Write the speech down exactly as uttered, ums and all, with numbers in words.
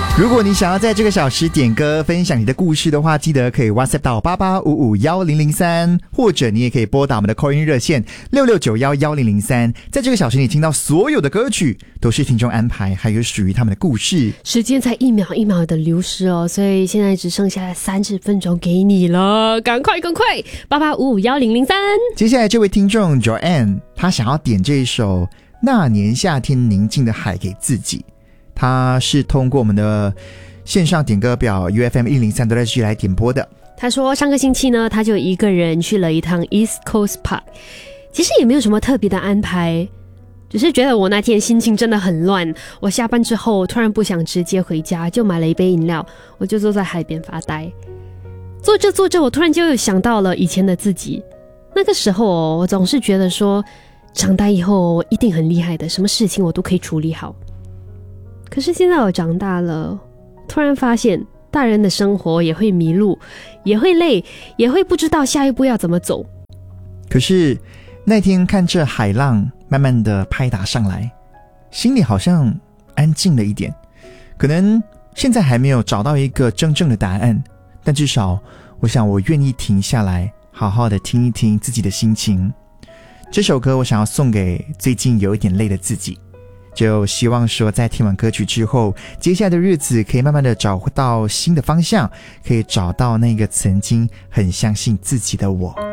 如果你想要在这个小时点歌分享你的故事的话，记得可以 WhatsApp 到八八五五一零零三，或者你也可以拨打我们的 call in 热线六六九一一零零三。在这个小时你听到所有的歌曲都是听众安排，还有属于他们的故事。 时间才一秒一秒的流失哦，所以现在只剩下三十分钟给你了，赶快赶快八八五五一零零三。 接下来这位听众 Joanne， 他想要点这一首那年夏天宁静的海给自己。他是通过我们的线上点歌表 U F M 一零三 都在继续来点播的。 他说上个星期呢，他就一个人去了一趟 East Coast Park， 其实也没有什么特别的安排，只是觉得我那天心情真的很乱。我下班之后突然不想直接回家，就买了一杯饮料，我就坐在海边发呆。坐着坐着，我突然就有想到了以前的自己。那个时候哦，我总是觉得说长大以后我一定很厉害的，什么事情我都可以处理好。可是现在我长大了，突然发现大人的生活也会迷路，也会累，也会不知道下一步要怎么走。 可是那天看着海浪慢慢的拍打上来，心里好像安静了一点。可能现在还没有找到一个真正的答案，但至少我想我愿意停下来，好好的听一听自己的心情。这首歌我想要送给最近有一点累的自己，就希望说在听完歌曲之后，接下来的日子可以慢慢的找到新的方向，可以找到那个曾经很相信自己的我。